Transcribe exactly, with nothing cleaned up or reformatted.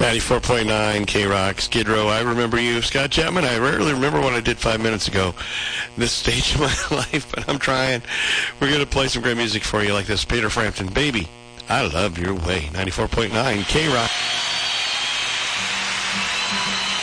ninety-four point nine K-Rock, Skid Row, I Remember You. Scott Chapman, I rarely remember what I did five minutes ago. This stage of my life, but I'm trying. We're going to play some great music for you like this. Peter Frampton, Baby, I Love Your Way. ninety-four point nine K-Rock.